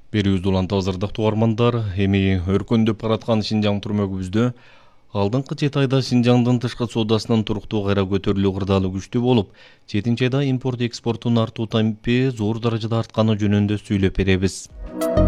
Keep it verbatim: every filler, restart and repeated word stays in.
Берүүбүздү улантып азырдыктуу угармандар, эми өркөндөп бараткан Шинжаң түрмөгүбүздө алдыңкы жети айда Шинжаңдын тышкы соодасынын туруктуу кайра көтөрүлүү кырдаалы күчтүү болуп, жетинчи айда импорт экспорттун артуу темпи зор даражада артканы жөнүндө сүйлөп беребиз.